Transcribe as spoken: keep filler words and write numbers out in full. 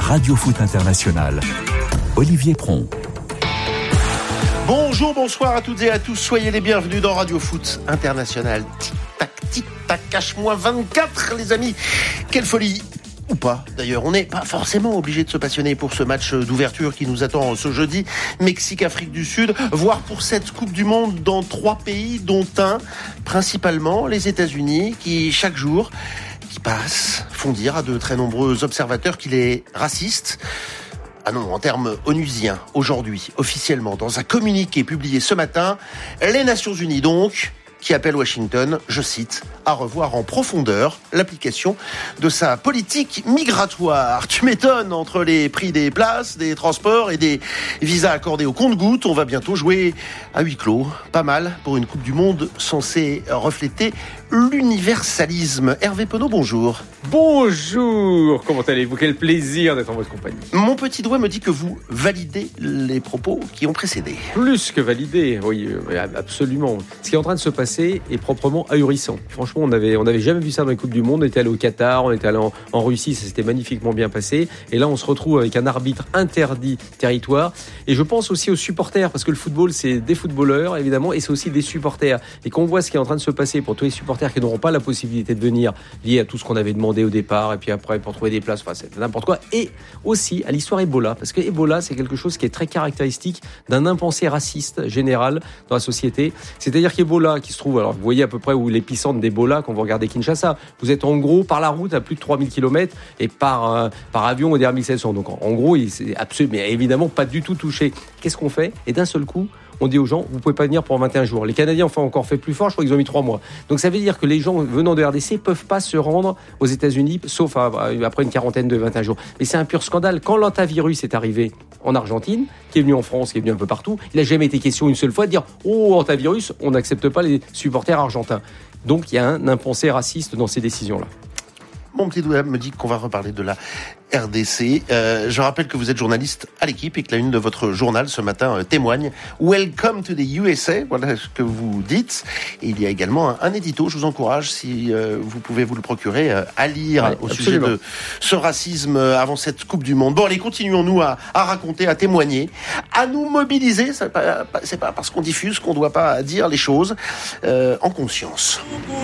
Radio Foot International. Olivier Pron. Bonjour, bonsoir à toutes et à tous. Soyez les bienvenus dans Radio Foot International. Tic-tac, tic-tac, cache-moi vingt-quatre, les amis. Quelle folie! Ou pas, d'ailleurs. On n'est pas forcément obligé de se passionner pour ce match d'ouverture qui nous attend ce jeudi. Mexique-Afrique du Sud, voire pour cette Coupe du Monde dans trois pays, dont un, principalement les États-Unis, qui chaque jour qui passe font dire à de très nombreux observateurs qu'il est raciste. Ah non, en termes onusiens, aujourd'hui, officiellement, dans un communiqué publié ce matin, les Nations Unies donc, qui appelle Washington, je cite, à revoir en profondeur l'application de sa politique migratoire. Tu m'étonnes, entre les prix des places, des transports et des visas accordés au compte-gouttes, on va bientôt jouer à huis clos. Pas mal pour une Coupe du Monde censée refléter l'universalisme. Hervé Penaud, bonjour. Bonjour, comment allez-vous? Quel plaisir d'être en votre compagnie. Mon petit doigt me dit que vous validez les propos qui ont précédé. Plus que validé, oui, absolument. Ce qui est en train de se passer est proprement ahurissant. Franchement, on n'avait on avait jamais vu ça dans les Coupes du Monde. On était allé au Qatar, on était allé en, en Russie, ça s'était magnifiquement bien passé. Et là, on se retrouve avec un arbitre interdit territoire. Et je pense aussi aux supporters, parce que le football, c'est des footballeurs, évidemment, et c'est aussi des supporters. Et quand on voit ce qui est en train de se passer pour tous les supporters qui n'auront pas la possibilité de venir, lié à tout ce qu'on avait demandé au départ, et puis après, pour trouver des places, enfin, c'est n'importe quoi. Et aussi à l'histoire Ebola, parce que Ebola, c'est quelque chose qui est très caractéristique d'un impensé raciste général dans la société. C'est-à-dire qu'Ebola, qui se trouve, alors vous voyez à peu près où l'épicentre d'Ebola quand vous regardez Kinshasa. Vous êtes en gros par la route à plus de trois mille kilomètres et par, euh, par avion au dernier mille sept cents. Donc en, en gros, il c'est absolument, mais évidemment pas du tout touché. Qu'est-ce qu'on fait? Et d'un seul coup, on dit aux gens, vous pouvez pas venir pour vingt et un jours. Les Canadiens ont encore fait plus fort, je crois qu'ils ont mis trois mois. Donc ça veut dire que les gens venant de R D C peuvent pas se rendre aux États-Unis, sauf après une quarantaine de vingt et un jours. Mais c'est un pur scandale. Quand l'antavirus est arrivé en Argentine, qui est venu en France, qui est venu un peu partout, il n'a jamais été question une seule fois de dire, oh, antavirus, on n'accepte pas les supporters argentins. Donc il y a un impensé raciste dans ces décisions-là. Mon petit doigt me dit qu'on va reparler de la R D C. Euh, je rappelle que vous êtes journaliste à l'Équipe et que la une de votre journal ce matin euh, témoigne. Welcome to the U S A, voilà ce que vous dites. Et il y a également un, un édito, je vous encourage, si euh, vous pouvez vous le procurer, euh, à lire ouais, au absolument. Sujet de ce racisme euh, avant cette Coupe du Monde. Bon, allez, continuons-nous à, à raconter, à témoigner, à nous mobiliser. C'est pas, c'est pas parce qu'on diffuse qu'on doit pas dire les choses euh, en conscience.